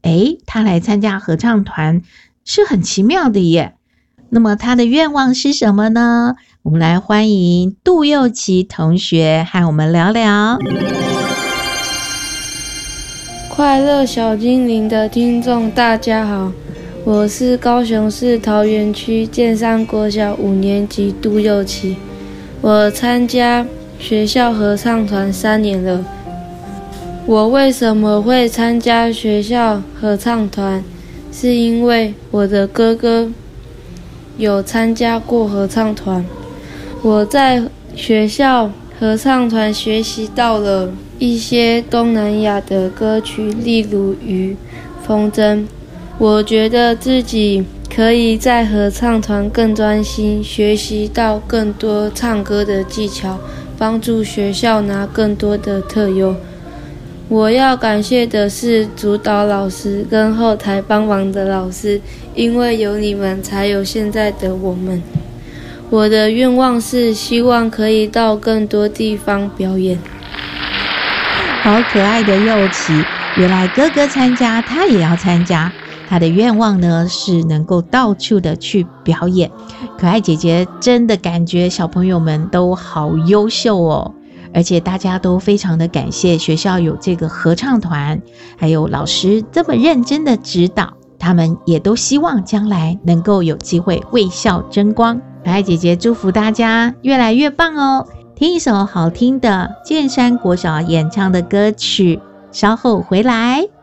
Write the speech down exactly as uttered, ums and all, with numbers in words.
诶，他来参加合唱团是很奇妙的耶。那么他的愿望是什么呢？我们来欢迎杜佑琪同学和我们聊聊。 快乐小精灵的听众大家好，我是高雄市桃园区建山国小五年级杜佑琪，我参加学校合唱团三年了。我为什么会参加学校合唱团？是因为我的哥哥有参加过合唱团。我在学校合唱团学习到了一些东南亚的歌曲，例如《鱼》《风筝》。我觉得自己可以在合唱团更专心，学习到更多唱歌的技巧，帮助学校拿更多的特优。我要感谢的是主导老师跟后台帮忙的老师，因为有你们才有现在的我们。我的愿望是希望可以到更多地方表演。 好可爱的佑琪，原来哥哥参加他也要参加，他的愿望呢是能够到处的去表演。可爱姐姐真的感觉小朋友们都好优秀哦，而且大家都非常的感谢学校有这个合唱团，还有老师这么认真的指导，他们也都希望将来能够有机会为校争光。可爱姐姐祝福大家越来越棒哦！听一首好听的建山国小演唱的歌曲，稍后回来。